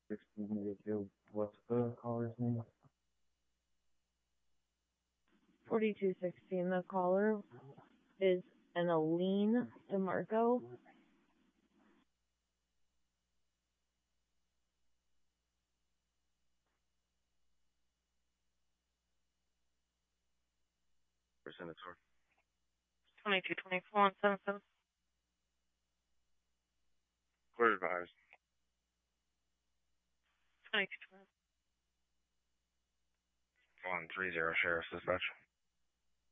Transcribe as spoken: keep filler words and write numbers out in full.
What's the caller's name? forty-two sixteen, the caller is an Aline DeMarco. Percent of twenty-two twenty-four on seven seven. Clear advised. twenty-two twenty. One three zero Sheriff's Dispatch.